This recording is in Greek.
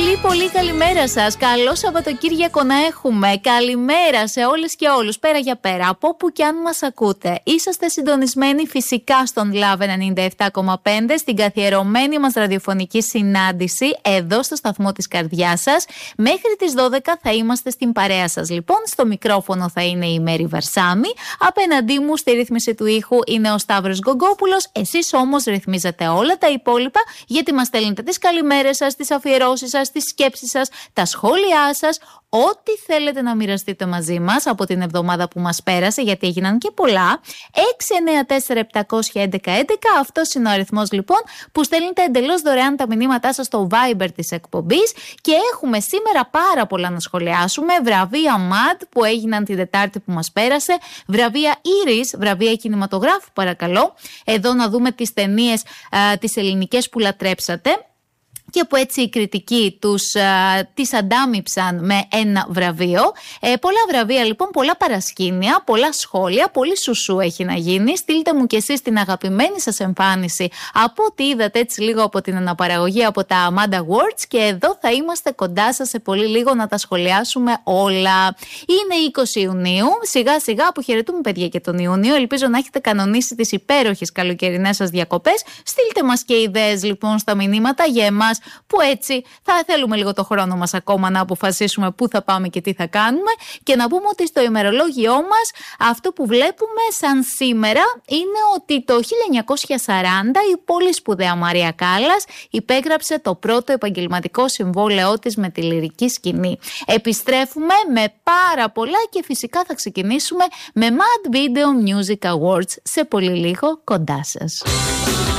Πολύ καλημέρα σας. Καλό Σαββατοκύριακο να έχουμε. Καλημέρα σε όλες και όλους, πέρα για πέρα, από όπου και αν μας ακούτε. Είσαστε συντονισμένοι φυσικά στον Love 97,5, στην καθιερωμένη μας ραδιοφωνική συνάντηση, εδώ στο σταθμό της καρδιάς σας. Μέχρι τις 12 θα είμαστε στην παρέα σας. Λοιπόν, στο μικρόφωνο θα είναι η Μέρη Βαρσάμη. Απέναντί μου στη ρύθμιση του ήχου είναι ο Σταύρος Γκογκόπουλος. Εσείς όμως ρυθμίζετε όλα τα υπόλοιπα, γιατί μας στέλνετε τις καλημέρες σας, τις αφιερώσεις σας, τις σκέψεις σας, τα σχόλιά σας, ό,τι θέλετε να μοιραστείτε μαζί μας από την εβδομάδα που μας πέρασε, γιατί έγιναν και πολλά. 694-711-11, αυτός είναι ο αριθμός λοιπόν που στέλνετε εντελώς δωρεάν τα μηνύματά σας στο Viber της εκπομπής. Και έχουμε σήμερα πάρα πολλά να σχολιάσουμε. Βραβεία MAD που έγιναν την Τετάρτη που μας πέρασε, βραβεία Iris, βραβεία κινηματογράφου παρακαλώ. Εδώ να δούμε τις ταινίες τις ελληνικές που λατρέψατε, και που έτσι οι κριτικοί τις αντάμιψαν με ένα βραβείο. Πολλά βραβεία λοιπόν, πολλά παρασκήνια, πολλά σχόλια, πολύ σουσού έχει να γίνει. Στείλτε μου κι εσείς την αγαπημένη σας εμφάνιση από ό,τι είδατε έτσι λίγο από την αναπαραγωγή από τα Amanda Awards, και εδώ θα είμαστε κοντά σας σε πολύ λίγο να τα σχολιάσουμε όλα. Είναι 20 Ιουνίου, σιγά σιγά αποχαιρετούμε παιδιά και τον Ιούνιο. Ελπίζω να έχετε κανονίσει τις υπέροχες καλοκαιρινές σας διακοπές. Στείλτε μας και ιδέες λοιπόν στα μηνύματα για εμάς, που έτσι θα θέλουμε λίγο το χρόνο μας ακόμα να αποφασίσουμε πού θα πάμε και τι θα κάνουμε. Και να πούμε ότι στο ημερολόγιό μας αυτό που βλέπουμε σαν σήμερα είναι ότι το 1940 η πολύ σπουδαία Μαρία Κάλλας υπέγραψε το πρώτο επαγγελματικό συμβόλαιό της με τη λυρική σκηνή. Επιστρέφουμε με πάρα πολλά και φυσικά θα ξεκινήσουμε με Mad Video Music Awards σε πολύ λίγο κοντά σας.